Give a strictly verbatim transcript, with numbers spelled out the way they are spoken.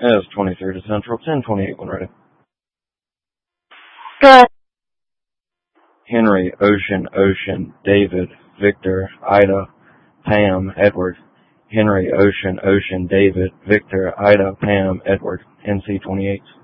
S twenty-three to Central, ten twenty-eight when ready. Good. Henry, Ocean, Ocean, David, Victor, Ida, Pam, Edward. Henry, Ocean, Ocean, David, Victor, Ida, Pam, Edward. N C twenty-eight.